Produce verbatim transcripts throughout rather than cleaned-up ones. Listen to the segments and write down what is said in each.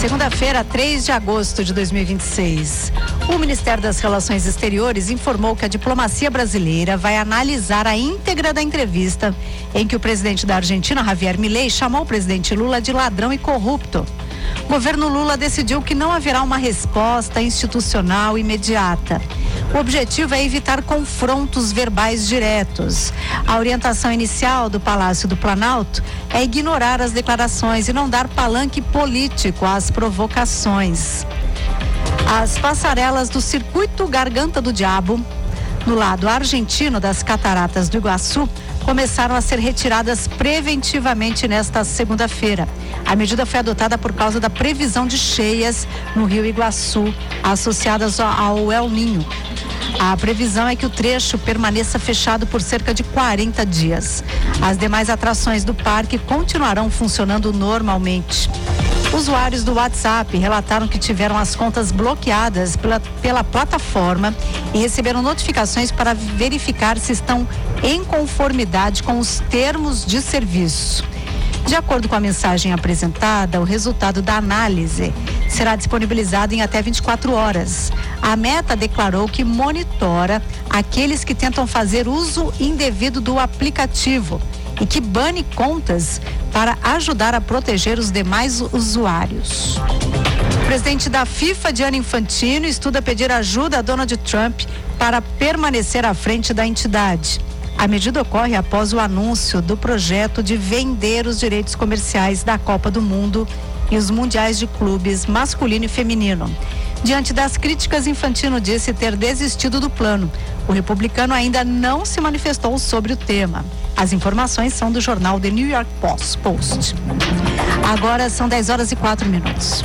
Segunda-feira, três de agosto de dois mil e vinte e seis. O Ministério das Relações Exteriores informou que a diplomacia brasileira vai analisar a íntegra da entrevista em que o presidente da Argentina, Javier Milei, chamou o presidente Lula de ladrão e corrupto. O governo Lula decidiu que não haverá uma resposta institucional imediata. O objetivo é evitar confrontos verbais diretos. A orientação inicial do Palácio do Planalto é ignorar as declarações e não dar palanque político às provocações. As passarelas do circuito Garganta do Diabo, no lado argentino das Cataratas do Iguaçu, começaram a ser retiradas preventivamente nesta segunda-feira. A medida foi adotada por causa da previsão de cheias no Rio Iguaçu, associadas ao El Niño. A previsão é que o trecho permaneça fechado por cerca de quarenta dias. As demais atrações do parque continuarão funcionando normalmente. Usuários do WhatsApp relataram que tiveram as contas bloqueadas pela, pela plataforma e receberam notificações para verificar se estão em conformidade com os termos de serviço. De acordo com a mensagem apresentada, o resultado da análise será disponibilizado em até vinte e quatro horas. A Meta declarou que monitora aqueles que tentam fazer uso indevido do aplicativo e que bane contas para ajudar a proteger os demais usuários. O presidente da FIFA, Gianni Infantino, estuda pedir ajuda a Donald Trump para permanecer à frente da entidade. A medida ocorre após o anúncio do projeto de vender os direitos comerciais da Copa do Mundo e os mundiais de clubes masculino e feminino. Diante das críticas, Infantino disse ter desistido do plano. O republicano ainda não se manifestou sobre o tema. As informações são do jornal The New York Post. Agora são dez horas e quatro minutos.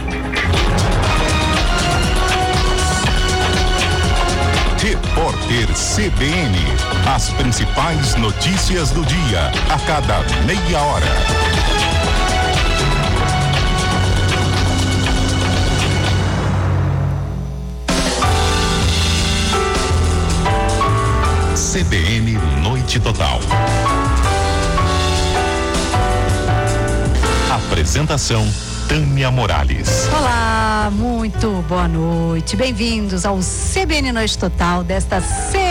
Repórter C B N. As principais notícias do dia, a cada meia hora. C B N Noite Total. Apresentação Tânia Morales. Olá, muito boa noite. Bem-vindos ao C B N Noite Total desta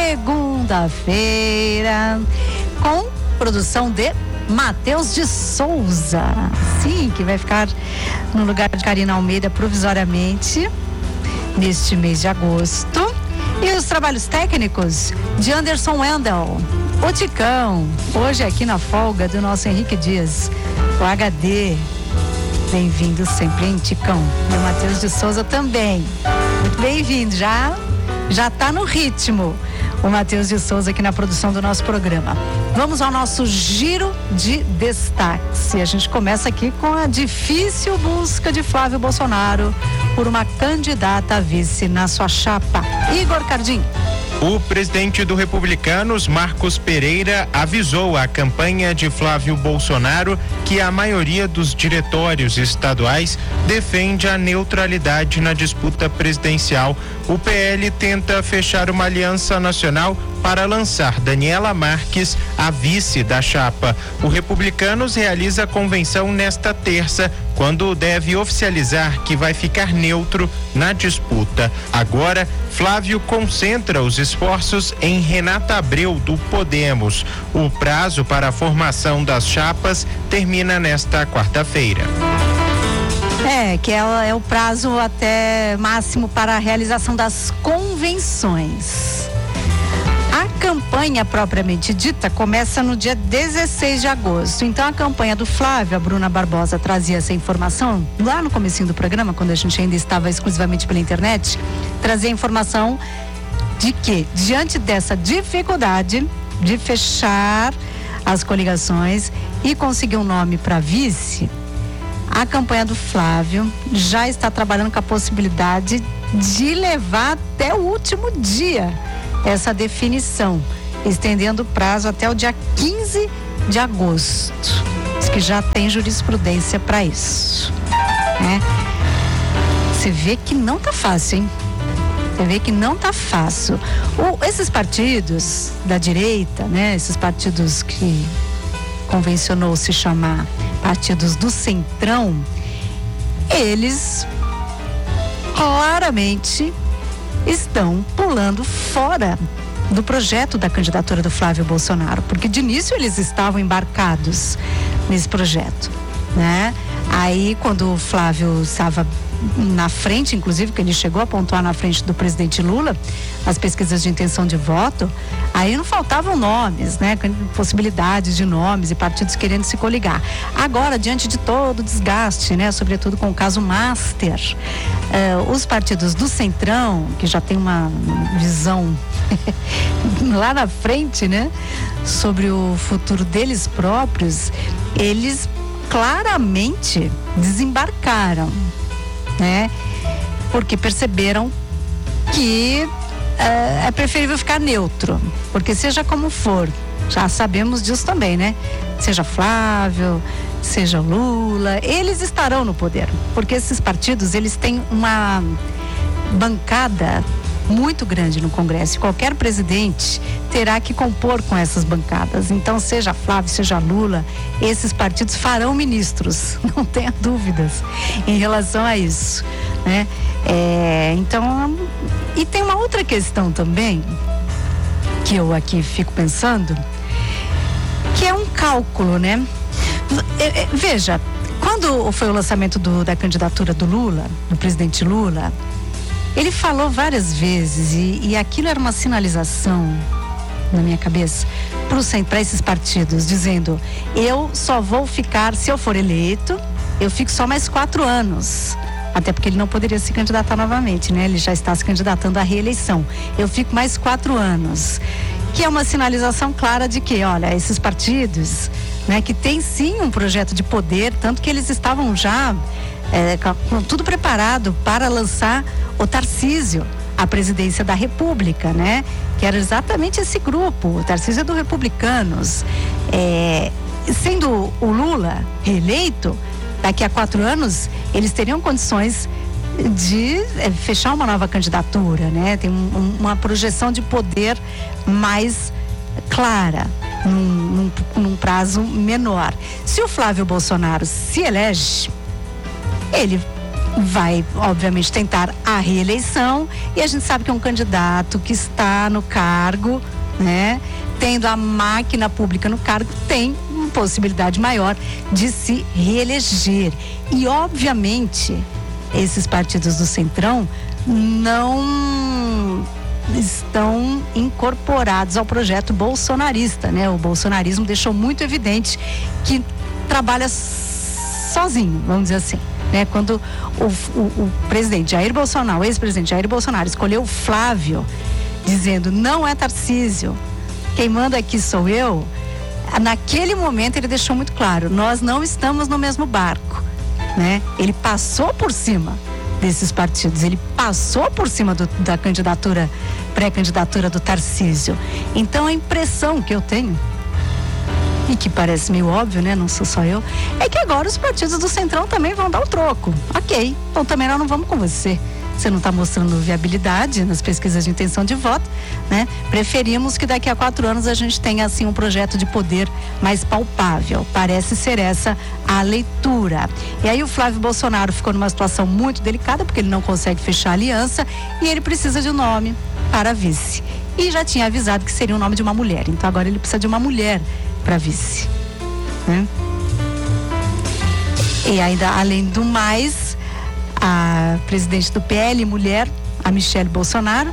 segunda-feira, com produção de Matheus de Souza. Sim, que vai ficar no lugar de Karina Almeida provisoriamente neste mês de agosto. E os trabalhos técnicos de Anderson Wendel, o Ticão, hoje aqui na folga do nosso Henrique Dias, o H D. Bem-vindo sempre, hein, Ticão? E o Matheus de Souza também. Muito bem-vindo, já já tá no ritmo. O Matheus de Souza aqui na produção do nosso programa. Vamos ao nosso giro de destaques. E a gente começa aqui com a difícil busca de Flávio Bolsonaro por uma candidata a vice na sua chapa. Igor Cardim. O presidente do Republicanos, Marcos Pereira, avisou à campanha de Flávio Bolsonaro que a maioria dos diretórios estaduais defende a neutralidade na disputa presidencial. O P L tenta fechar uma aliança nacional para lançar Daniela Marques a vice da chapa. O Republicanos realiza a convenção nesta terça, quando deve oficializar que vai ficar neutro na disputa. Agora, Flávio concentra os esforços em Renata Abreu, do Podemos. O prazo para a formação das chapas termina nesta quarta-feira. É, que ela é o prazo até máximo para a realização das convenções. A campanha propriamente dita começa no dia dezesseis de agosto. Então a campanha do Flávio, a Bruna Barbosa trazia essa informação lá no comecinho do programa, quando a gente ainda estava exclusivamente pela internet, trazia a informação de que, diante dessa dificuldade de fechar as coligações e conseguir um nome para vice, a campanha do Flávio já está trabalhando com a possibilidade de levar até o último dia essa definição, estendendo o prazo até o dia quinze de agosto. Diz que já tem jurisprudência para isso, né? Você vê que não tá fácil, hein? Você vê que não tá fácil. O, esses partidos da direita, né? Esses partidos que convencionou se chamar partidos do Centrão, eles claramente estão pulando fora do projeto da candidatura do Flávio Bolsonaro, porque de início eles estavam embarcados nesse projeto, né? Aí quando o Flávio estava na frente, inclusive, que ele chegou a pontuar na frente do presidente Lula, as pesquisas de intenção de voto, aí não faltavam nomes, né? Possibilidades de nomes e partidos querendo se coligar. Agora, diante de todo o desgaste, né? Sobretudo com o caso Master, eh, os partidos do Centrão, que já tem uma visão lá na frente, né? Sobre o futuro deles próprios, eles claramente desembarcaram, né? Porque perceberam que é, é preferível ficar neutro, porque seja como for, já sabemos disso também, né? Seja Flávio, seja Lula, eles estarão no poder, porque esses partidos, eles têm uma bancada muito grande no Congresso, e qualquer presidente terá que compor com essas bancadas. Então, seja Flávio, seja Lula, esses partidos farão ministros, não tenha dúvidas em relação a isso, né? É, então, e tem uma outra questão também que eu aqui fico pensando, que é um cálculo, né? Veja, quando foi o lançamento do, da candidatura do Lula, do presidente Lula, ele falou várias vezes, e, e aquilo era uma sinalização na minha cabeça para esses partidos, dizendo: eu só vou ficar, se eu for eleito, eu fico só mais quatro anos. Até porque ele não poderia se candidatar novamente, né? Ele já está se candidatando à reeleição. Eu fico mais quatro anos. Que é uma sinalização clara de que, olha, esses partidos, né, que tem sim um projeto de poder, tanto que eles estavam já é, com tudo preparado para lançar o Tarcísio à presidência da República, né? Que era exatamente esse grupo, o Tarcísio é do Republicanos. É, sendo o Lula reeleito, daqui a quatro anos, eles teriam condições de é, fechar uma nova candidatura, né? Tem um, um, uma projeção de poder mais clara, num, num, num prazo menor. Se o Flávio Bolsonaro se elege, ele vai, obviamente, tentar a reeleição, e a gente sabe que é um candidato que está no cargo, né? Tendo a máquina pública no cargo, tem uma possibilidade maior de se reeleger. E, obviamente, esses partidos do Centrão não estão incorporados ao projeto bolsonarista, né? O bolsonarismo deixou muito evidente que trabalha sozinho, vamos dizer assim, né? Quando o, o, o presidente Jair Bolsonaro, o ex-presidente Jair Bolsonaro, escolheu o Flávio, dizendo: não é Tarcísio, quem manda aqui sou eu, naquele momento ele deixou muito claro: nós não estamos no mesmo barco, né? Ele passou por cima desses partidos, ele passou por cima do, da candidatura, pré-candidatura do Tarcísio. Então a impressão que eu tenho, e que parece meio óbvio, né? Não sou só eu, é que agora os partidos do Centrão também vão dar o troco. Ok, então também nós não vamos com você. Você não está mostrando viabilidade nas pesquisas de intenção de voto, né? Preferimos que daqui a quatro anos a gente tenha, assim, um projeto de poder mais palpável. Parece ser essa a leitura. E aí o Flávio Bolsonaro ficou numa situação muito delicada, porque ele não consegue fechar a aliança e ele precisa de um nome para vice. E já tinha avisado que seria o nome de uma mulher. Então agora ele precisa de uma mulher para vice, né? E ainda, além do mais, a presidente do P L, mulher, a Michele Bolsonaro,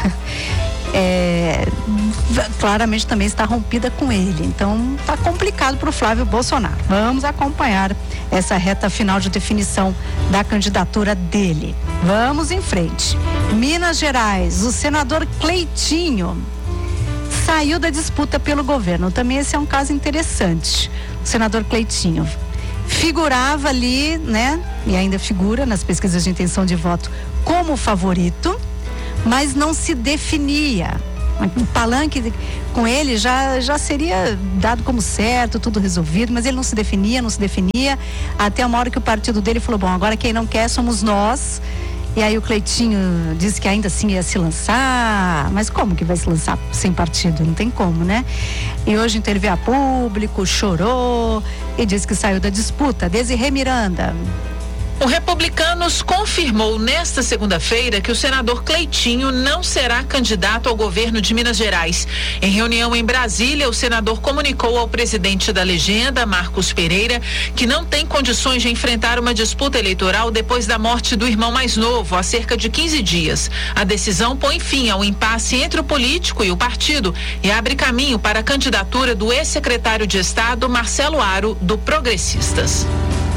é, claramente também está rompida com ele. Então está complicado para o Flávio Bolsonaro. Vamos acompanhar essa reta final de definição da candidatura dele. Vamos em frente. Minas Gerais, o senador Cleitinho saiu da disputa pelo governo. Também esse é um caso interessante. O senador Cleitinho figurava ali, né? E ainda figura nas pesquisas de intenção de voto como favorito, mas não se definia. O palanque com ele já, já seria dado como certo, tudo resolvido, mas ele não se definia, não se definia, até uma hora que o partido dele falou: bom, agora quem não quer somos nós. E aí o Cleitinho disse que ainda assim ia se lançar, mas como que vai se lançar sem partido? Não tem como, né? E hoje interveio a público, chorou e disse que saiu da disputa. Desirê Miranda, O Republicanos confirmou nesta segunda-feira que o senador Cleitinho não será candidato ao governo de Minas Gerais. Em reunião em Brasília, o senador comunicou ao presidente da legenda, Marcos Pereira, que não tem condições de enfrentar uma disputa eleitoral depois da morte do irmão mais novo, há cerca de quinze dias. A decisão põe fim ao impasse entre o político e o partido e abre caminho para a candidatura do ex-secretário de Estado, Marcelo Aro, do Progressistas.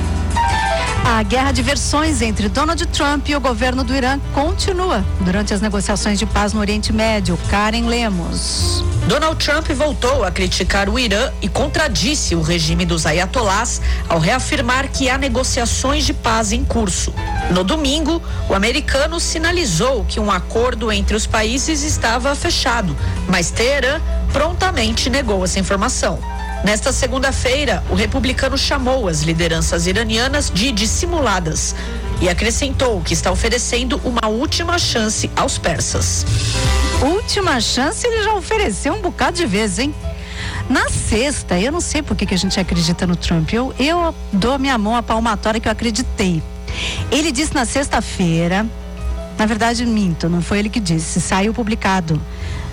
A guerra de versões entre Donald Trump e o governo do Irã continua durante as negociações de paz no Oriente Médio. Karen Lemos. Donald Trump voltou a criticar o Irã e contradisse o regime dos ayatolás ao reafirmar que há negociações de paz em curso. No domingo, o americano sinalizou que um acordo entre os países estava fechado, mas Teherã prontamente negou essa informação. Nesta segunda-feira, o republicano chamou as lideranças iranianas de dissimuladas e acrescentou que está oferecendo uma última chance aos persas. Última chance ele já ofereceu um bocado de vezes, hein? Na sexta, eu não sei por que, que a gente acredita no Trump, eu, eu dou minha mão à palmatória que eu acreditei. Ele disse na sexta-feira, na verdade minto, não foi ele que disse, saiu publicado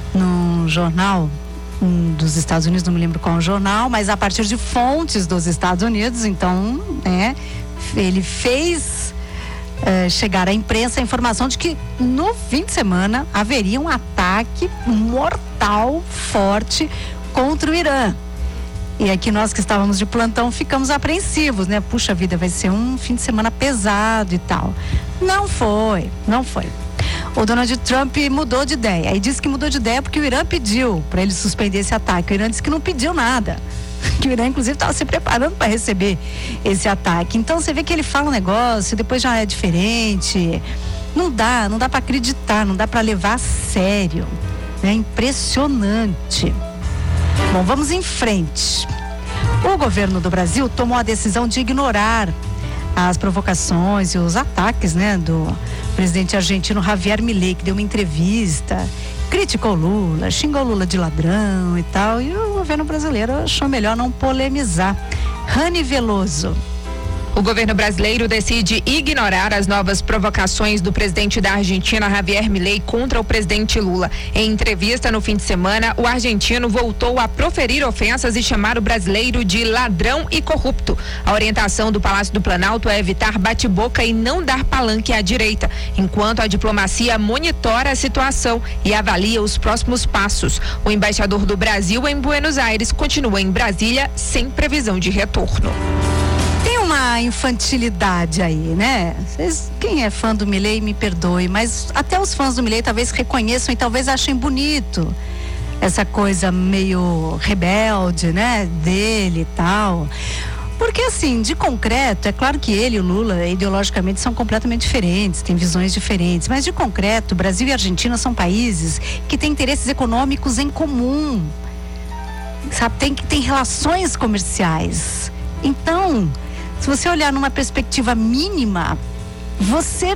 num jornal um dos Estados Unidos, não me lembro qual jornal, mas a partir de fontes dos Estados Unidos, então, né, ele fez eh, chegar à imprensa a informação de que no fim de semana haveria um ataque mortal, forte, contra o Irã. E aqui nós que estávamos de plantão ficamos apreensivos, né? Puxa vida, vai ser um fim de semana pesado e tal. Não foi, não foi. O Donald Trump mudou de ideia. E disse que mudou de ideia porque o Irã pediu para ele suspender esse ataque. O Irã disse que não pediu nada. Que o Irã, inclusive, estava se preparando para receber esse ataque. Então, você vê que ele fala um negócio, depois já é diferente. Não dá, não dá para acreditar, não dá para levar a sério. É impressionante. Bom, vamos em frente. O governo do Brasil tomou a decisão de ignorar as provocações e os ataques, né, do presidente argentino Javier Milei, que deu uma entrevista, criticou Lula, xingou Lula de ladrão e tal, e o governo brasileiro achou melhor não polemizar. Rani Veloso. O governo brasileiro decide ignorar as novas provocações do presidente da Argentina, Javier Milei, contra o presidente Lula. Em entrevista no fim de semana, o argentino voltou a proferir ofensas e chamar o brasileiro de ladrão e corrupto. A orientação do Palácio do Planalto é evitar bate-boca e não dar palanque à direita, enquanto a diplomacia monitora a situação e avalia os próximos passos. O embaixador do Brasil em Buenos Aires continua em Brasília sem previsão de retorno. Tem uma infantilidade aí, né? Vocês, quem é fã do Milei, me perdoe, mas até os fãs do Milei talvez reconheçam e talvez achem bonito essa coisa meio rebelde, né? Dele e tal. Porque assim, de concreto, é claro que ele e o Lula ideologicamente são completamente diferentes, têm visões diferentes, mas de concreto, Brasil e Argentina são países que têm interesses econômicos em comum, sabe? Tem, tem relações comerciais. Então, se você olhar numa perspectiva mínima, você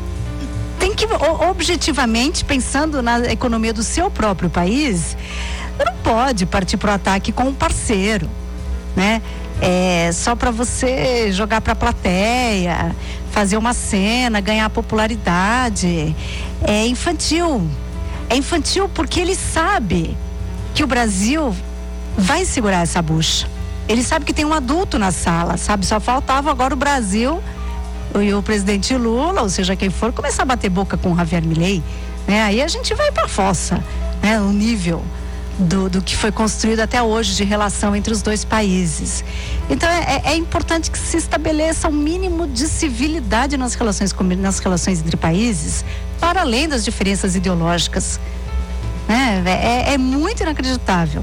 tem que, objetivamente, pensando na economia do seu próprio país, não pode partir para o ataque com um parceiro, né? É só para você jogar para a plateia, fazer uma cena, ganhar popularidade. É infantil. É infantil porque ele sabe que o Brasil vai segurar essa bucha. Ele sabe que tem um adulto na sala, sabe? Só faltava agora o Brasil e o presidente Lula, ou seja, quem for, começar a bater boca com o Javier Milei, né? Aí a gente vai pra fossa, né? O nível do, do que foi construído até hoje de relação entre os dois países. Então é, é importante que se estabeleça um mínimo de civilidade nas relações, nas relações entre países, para além das diferenças ideológicas, né? É, é muito inacreditável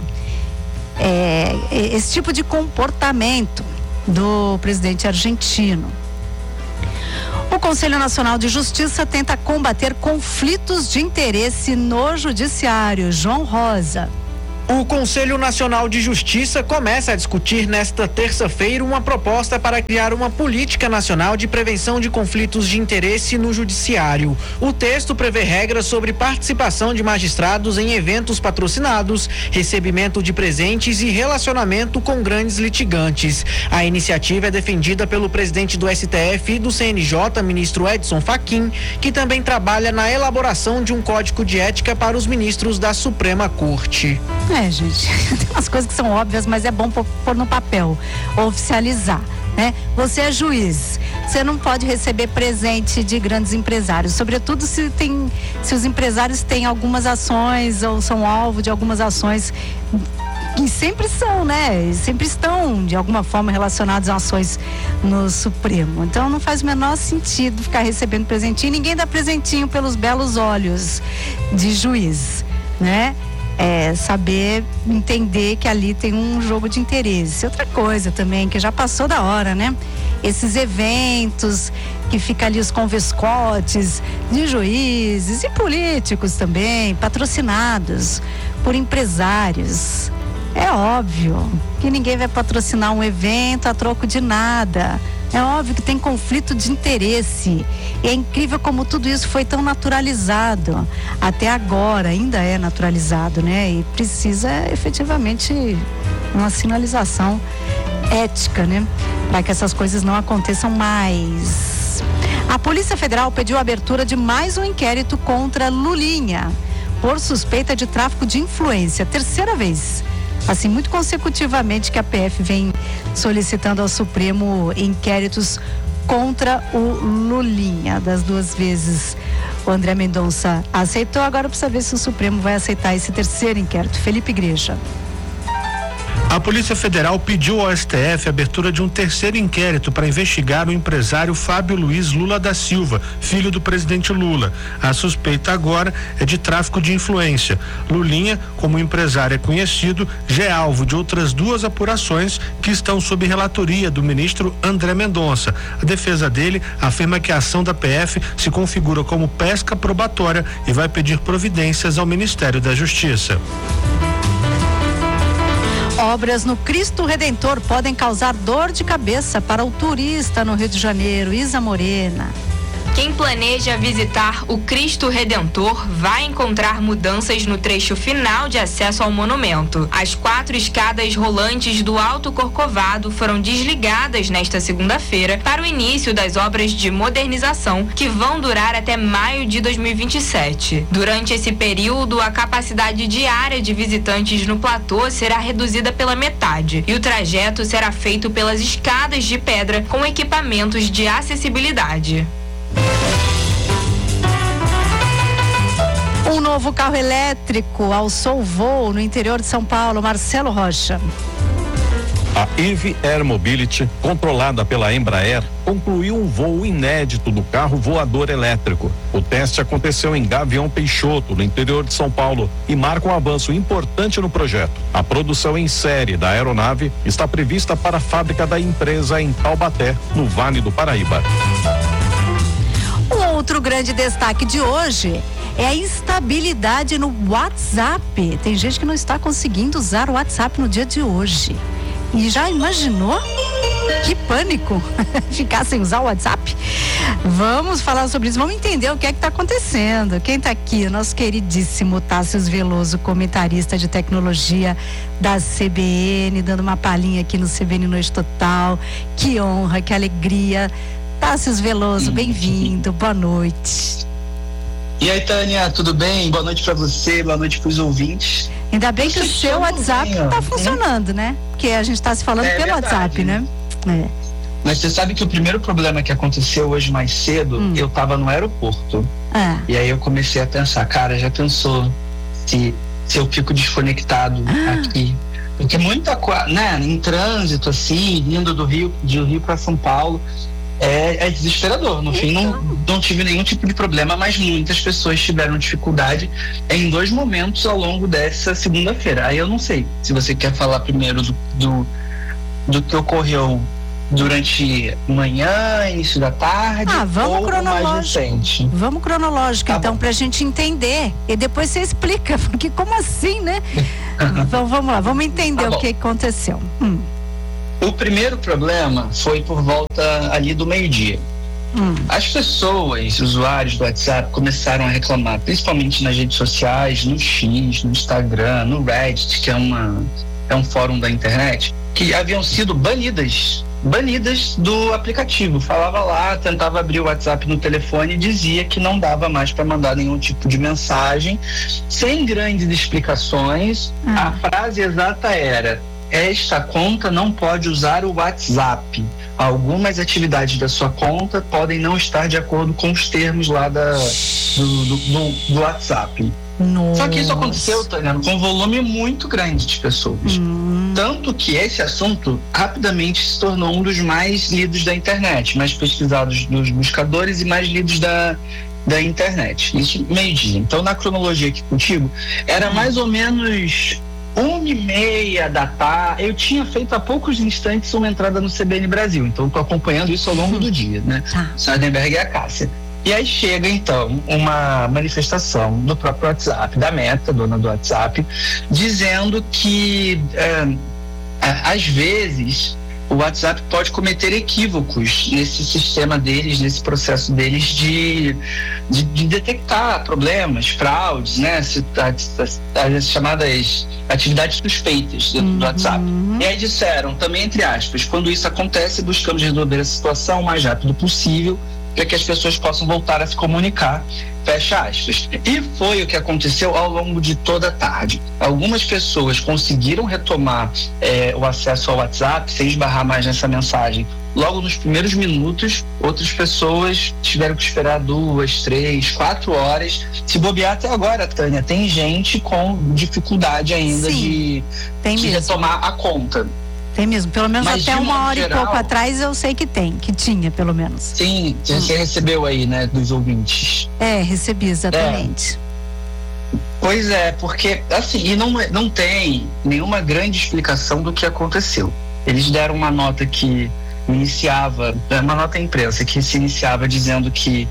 É, esse tipo de comportamento do presidente argentino. O Conselho Nacional de Justiça tenta combater conflitos de interesse no judiciário. João Rosa. O Conselho Nacional de Justiça começa a discutir nesta terça-feira uma proposta para criar uma política nacional de prevenção de conflitos de interesse no judiciário. O texto prevê regras sobre participação de magistrados em eventos patrocinados, recebimento de presentes e relacionamento com grandes litigantes. A iniciativa é defendida pelo presidente do S T F e do C N J, ministro Edson Fachin, que também trabalha na elaboração de um código de ética para os ministros da Suprema Corte. É, gente, tem umas coisas que são óbvias, mas é bom pôr no papel, oficializar, né? Você é juiz, você não pode receber presente de grandes empresários, sobretudo se tem, se os empresários têm algumas ações ou são alvo de algumas ações que sempre são, né? Sempre estão de alguma forma relacionados a ações no Supremo. Então não faz o menor sentido ficar recebendo presentinho. Ninguém dá presentinho pelos belos olhos de juiz, né? É saber entender que ali tem um jogo de interesse. Outra coisa também, que já passou da hora, né? Esses eventos que fica ali os convescotes de juízes e políticos também, patrocinados por empresários. É óbvio que ninguém vai patrocinar um evento a troco de nada. É óbvio que tem conflito de interesse. E é incrível como tudo isso foi tão naturalizado. Até agora ainda é naturalizado, né? E precisa efetivamente uma sinalização ética, né? Para que essas coisas não aconteçam mais. A Polícia Federal pediu a abertura de mais um inquérito contra Lulinha por suspeita de tráfico de influência. Terceira vez. Assim, muito consecutivamente que a P F vem solicitando ao Supremo inquéritos contra o Lulinha. Das duas vezes o André Mendonça aceitou, agora precisa ver se o Supremo vai aceitar esse terceiro inquérito. Felipe Igreja. A Polícia Federal pediu ao S T F a abertura de um terceiro inquérito para investigar o empresário Fábio Luiz Lula da Silva, filho do presidente Lula. A suspeita agora é de tráfico de influência. Lulinha, como empresário é conhecido, já é alvo de outras duas apurações que estão sob relatoria do ministro André Mendonça. A defesa dele afirma que a ação da P F se configura como pesca probatória e vai pedir providências ao Ministério da Justiça. Obras no Cristo Redentor podem causar dor de cabeça para o turista no Rio de Janeiro. Isa Morena. Quem planeja visitar o Cristo Redentor vai encontrar mudanças no trecho final de acesso ao monumento. As quatro escadas rolantes do Alto Corcovado foram desligadas nesta segunda-feira para o início das obras de modernização que vão durar até maio de dois mil e vinte e sete. Durante esse período, a capacidade diária de visitantes no platô será reduzida pela metade e o trajeto será feito pelas escadas de pedra com equipamentos de acessibilidade. Um novo carro elétrico alçou voo no interior de São Paulo. Marcelo Rocha. A Eve Air Mobility, controlada pela Embraer, concluiu um voo inédito do carro voador elétrico. O teste aconteceu em Gavião Peixoto, no interior de São Paulo, e marca um avanço importante no projeto. A produção em série da aeronave está prevista para a fábrica da empresa em Taubaté, no Vale do Paraíba. Um outro grande destaque de hoje é a instabilidade no WhatsApp. Tem gente que não está conseguindo usar o WhatsApp no dia de hoje. E já imaginou? Que pânico ficar sem usar o WhatsApp? Vamos falar sobre isso, vamos entender o que é que está acontecendo. Quem está aqui? Nosso queridíssimo Tássius Veloso, comentarista de tecnologia da C B N, dando uma palhinha aqui no C B N Noite Total. Que honra, que alegria. Tássius Veloso, bem-vindo, boa noite. E aí, Tânia, tudo bem? Boa noite pra você, boa noite pros ouvintes. Ainda bem que o seu WhatsApp bem, tá funcionando, né? Porque a gente tá se falando é, pelo verdade, WhatsApp, né? É. Mas você sabe que o primeiro problema que aconteceu hoje mais cedo, hum. eu tava no aeroporto. Ah. E aí eu comecei a pensar, cara, já pensou se, se eu fico desconectado ah. aqui? Porque muita coisa, né? Em trânsito, assim, indo do Rio, de Rio pra São Paulo. É, é desesperador. No fim, não, não tive nenhum tipo de problema, mas muitas pessoas tiveram dificuldade em dois momentos ao longo dessa segunda-feira. Aí eu não sei se você quer falar primeiro do, do, do que ocorreu durante manhã, início da tarde, ah, vamos ou cronológico. mais recente? Vamos cronológico, tá então, bom. Pra gente entender. E depois você explica, porque como assim, né? Então vamos lá, vamos entender tá o que aconteceu. Hum. O primeiro problema foi por volta ali do meio-dia. Hum. As pessoas, usuários do WhatsApp, começaram a reclamar, principalmente nas redes sociais, no X, no Instagram, no Reddit, que é, uma, é um fórum da internet, que haviam sido banidas, banidas do aplicativo. Falava lá, tentava abrir o WhatsApp no telefone e dizia que não dava mais para mandar nenhum tipo de mensagem, sem grandes explicações. Hum. A frase exata era: esta conta não pode usar o WhatsApp. Algumas atividades da sua conta podem não estar de acordo com os termos lá da, do, do, do, do WhatsApp. Nossa. Só que isso aconteceu, Tânia, com um volume muito grande de pessoas. Hum. Tanto que esse assunto rapidamente se tornou um dos mais lidos da internet, mais pesquisados nos buscadores e mais lidos da, da internet. Isso meio-dia. Então, na cronologia aqui contigo, era mais ou menos uma e meia da tarde. Eu tinha feito há poucos instantes uma entrada no C B N Brasil, então estou acompanhando isso ao longo do dia, né? Tá. Sardenberg e a Cássia. E aí chega então uma manifestação do próprio WhatsApp, da Meta, dona do WhatsApp, dizendo que é, às vezes o WhatsApp pode cometer equívocos nesse sistema deles, nesse processo deles de, de, de detectar problemas, fraudes, né? As, as, as chamadas atividades suspeitas dentro uhum. do WhatsApp. E aí disseram, também entre aspas, quando isso acontece, buscamos resolver a situação o mais rápido possível para que as pessoas possam voltar a se comunicar, fecha aspas. E foi o que aconteceu ao longo de toda a tarde. Algumas pessoas conseguiram retomar eh, o acesso ao WhatsApp sem esbarrar mais nessa mensagem logo nos primeiros minutos. Outras pessoas tiveram que esperar duas, três, quatro horas. Se bobear até agora, Tânia, tem gente com dificuldade ainda Sim, de, tem de retomar a conta. Tem mesmo, pelo menos Mas até uma hora geral, e pouco atrás eu sei que tem, que tinha pelo menos. Sim, você hum. recebeu aí, né, dos ouvintes. É, recebi exatamente. É. Pois é, porque assim, e não, não tem nenhuma grande explicação do que aconteceu. Eles deram uma nota que iniciava, uma nota à imprensa que se iniciava dizendo que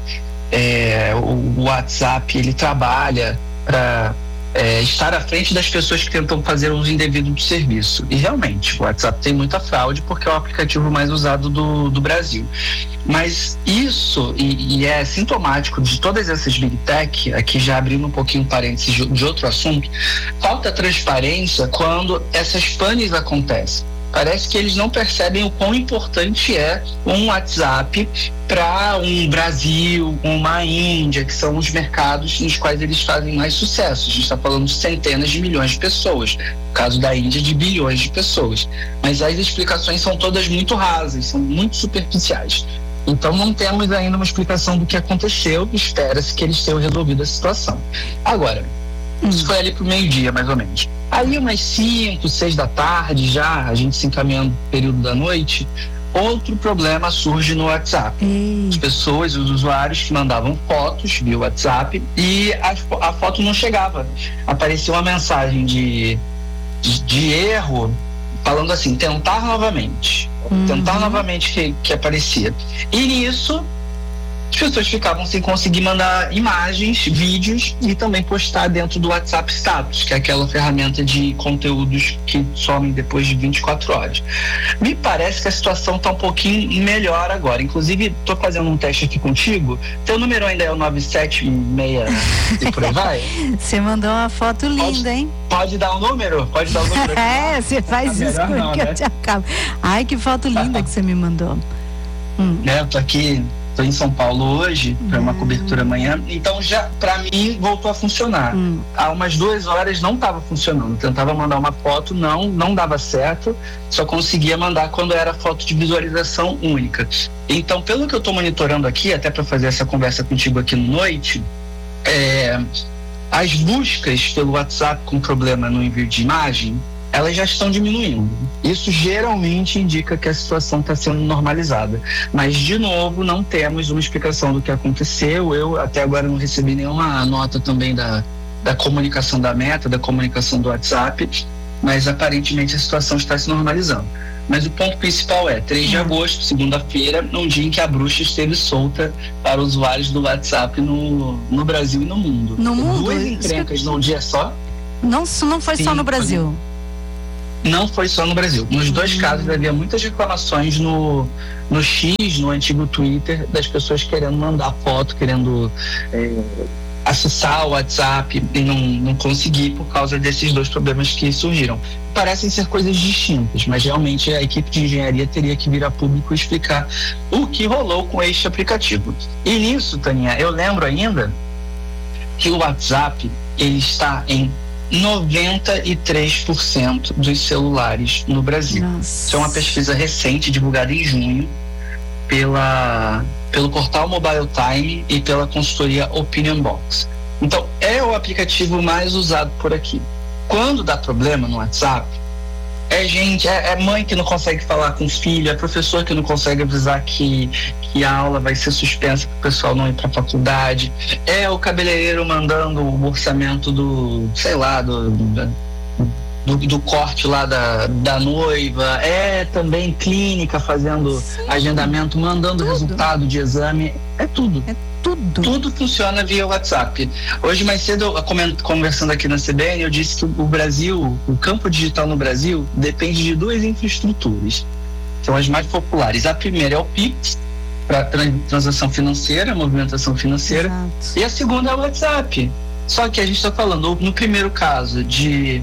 é, o, o WhatsApp ele trabalha para É, estar à frente das pessoas que tentam fazer uso indevido do serviço. E realmente, o WhatsApp tem muita fraude porque é o aplicativo mais usado do, do Brasil. Mas isso, e, e é sintomático de todas essas Big Tech, aqui já abrindo um pouquinho parênteses de, de outro assunto, falta transparência quando essas panes acontecem. Parece que eles não percebem o quão importante é um WhatsApp para um Brasil, uma Índia, que são os mercados nos quais eles fazem mais sucesso. A gente está falando de centenas de milhões de pessoas. No caso da Índia, de bilhões de pessoas. Mas as explicações são todas muito rasas, são muito superficiais. Então não temos ainda uma explicação do que aconteceu. Espera-se que eles tenham resolvido a situação. Agora, isso foi ali pro meio-dia, mais ou menos. Aí umas cinco, seis da tarde, já a gente se encaminhando no período da noite, outro problema surge no WhatsApp. Hum. As pessoas, os usuários que mandavam fotos via WhatsApp e a, a foto não chegava. Apareceu uma mensagem de, de, de erro, falando assim, tentar novamente. Uhum. Tentar novamente que, que aparecia. E nisso, as pessoas ficavam sem conseguir mandar imagens, vídeos e também postar dentro do WhatsApp Status, que é aquela ferramenta de conteúdos que somem depois de vinte e quatro horas. Me parece que a situação está um pouquinho melhor agora. Inclusive, estou fazendo um teste aqui contigo. Teu número ainda é o nove sete seis e por aí vai? Você mandou uma foto linda, pode, hein? Pode dar o um número? Pode dar o um número? É, você faz tá isso porque não, né? eu te acabo. Ai, que foto linda que você me mandou. Hum. É, eu tô aqui... Estou em São Paulo hoje para uma hum. cobertura amanhã, então já para mim voltou a funcionar. Hum. Há umas duas horas não estava funcionando. Tentava mandar uma foto, não, não dava certo. Só conseguia mandar quando era foto de visualização única. Então, pelo que eu estou monitorando aqui, até para fazer essa conversa contigo aqui no noite, é, as buscas pelo WhatsApp com problema no envio de imagem, elas já estão diminuindo. Isso geralmente indica que a situação está sendo normalizada. Mas, de novo, não temos uma explicação do que aconteceu. Eu, até agora, não recebi nenhuma nota também da, da comunicação da Meta, da comunicação do WhatsApp, mas, aparentemente, a situação está se normalizando. Mas o ponto principal é três de agosto, segunda-feira, num dia em que a bruxa esteve solta para usuários do WhatsApp no, no Brasil e no mundo. No mundo? Duas encrencas que... num dia só. Não, não foi Sim, só no Brasil. Não foi só no Brasil. Nos hum. dois casos havia muitas reclamações no, no X, no antigo Twitter, das pessoas querendo mandar foto, querendo é, acessar o WhatsApp e não, não conseguir por causa desses dois problemas que surgiram. Parecem ser coisas distintas, mas realmente a equipe de engenharia teria que vir a público explicar o que rolou com este aplicativo. E nisso, Taninha, eu lembro ainda que o WhatsApp ele está em noventa e três por cento dos celulares no Brasil. Nossa. Isso é uma pesquisa recente, divulgada em junho, pela, pelo portal Mobile Time e pela consultoria Opinion Box. Então, é o aplicativo mais usado por aqui. Quando dá problema no WhatsApp, é gente, é, é mãe que não consegue falar com o filho, é professor que não consegue avisar que, que a aula vai ser suspensa para o pessoal não ir para a faculdade, é o cabeleireiro mandando o orçamento do, sei lá, do, do, do corte lá da, da noiva, é também clínica fazendo Sim. agendamento, mandando tudo. Resultado de exame, é tudo. É tudo. Tudo funciona via WhatsApp. Hoje mais cedo, conversando aqui na C B N, eu disse que o Brasil, o campo digital no Brasil depende de duas infraestruturas, são as mais populares. A primeira é o Pix, para transação financeira, movimentação financeira. Exato. E a segunda é o WhatsApp. Só que a gente está falando, no primeiro caso, de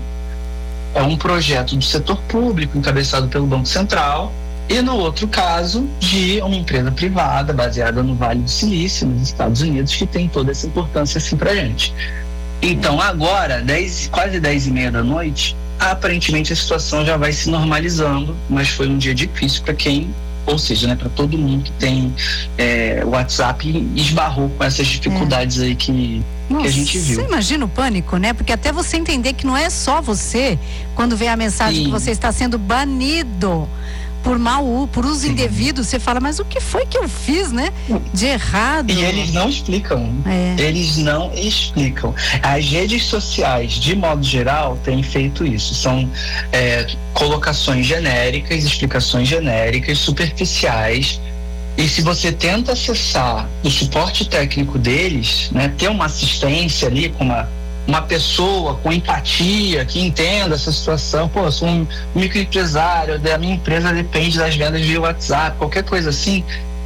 é um projeto do setor público encabeçado pelo Banco Central, e no outro caso de uma empresa privada baseada no Vale do Silício, nos Estados Unidos, que tem toda essa importância assim pra gente. Então agora, dez, quase dez e meia da noite, aparentemente a situação já vai se normalizando, mas foi um dia difícil para quem, ou seja, né, para todo mundo que tem é, WhatsApp e esbarrou com essas dificuldades é. aí que, Nossa, que a gente viu. Você imagina o pânico, né? Porque até você entender que não é só você, quando vem a mensagem Sim. que você está sendo banido por mau, por uso Sim. indevido, você fala, mas o que foi que eu fiz, né? De errado. E eles não explicam. É. Eles não explicam. As redes sociais, de modo geral, têm feito isso. São é, colocações genéricas, explicações genéricas, superficiais. E se você tenta acessar o suporte técnico deles, né, ter uma assistência ali com uma uma pessoa com empatia, que entenda essa situação, pô, eu sou um microempresário, a minha empresa depende das vendas via WhatsApp, qualquer coisa assim.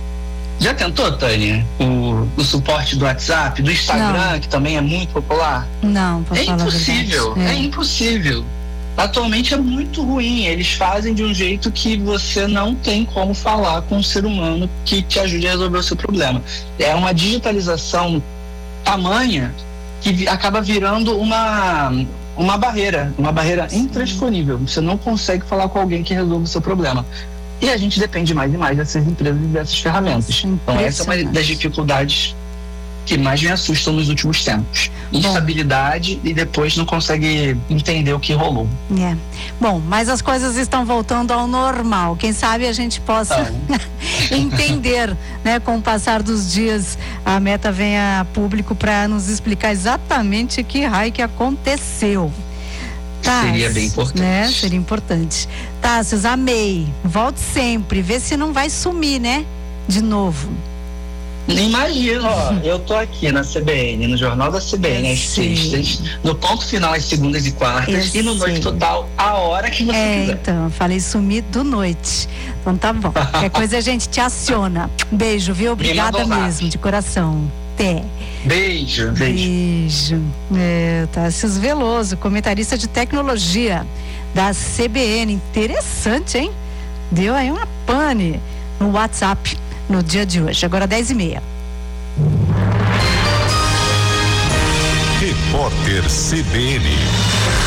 Já tentou, Tânia, o, o suporte do WhatsApp, do Instagram, não. que também é muito popular? Não, é impossível, é. é impossível. Atualmente é muito ruim, eles fazem de um jeito que você não tem como falar com um ser humano que te ajude a resolver o seu problema. É uma digitalização tamanha que acaba virando uma, uma barreira, uma barreira intransponível. Você não consegue falar com alguém que resolva o seu problema. E a gente depende mais e mais dessas empresas e dessas ferramentas. Então essa é uma das dificuldades que mais me assustam nos últimos tempos. Instabilidade Bom. E depois não consegue entender o que rolou. É. Bom, mas as coisas estão voltando ao normal. Quem sabe a gente possa então. entender, né? Com o passar dos dias, a Meta venha a público para nos explicar exatamente que raio que aconteceu. Tá, seria bem importante. Né? Seria importante. Tássios, amei. Volte sempre. Vê se não vai sumir, né? De novo. Imagina, ó, eu tô aqui na C B N, no Jornal da C B N, às sextas, no ponto final às segundas e quartas, eu e no sei. Noite Total, a hora que você é, quiser. Então, falei sumir do noite. Então tá bom. Qualquer coisa a gente te aciona. Beijo, viu? Obrigada mesmo, de coração. Até. Beijo, beijo. Beijo. É, Tássios Veloso, comentarista de tecnologia da C B N. Interessante, hein? Deu aí uma pane no WhatsApp no dia de hoje. Agora dez e meia. Repórter C B N.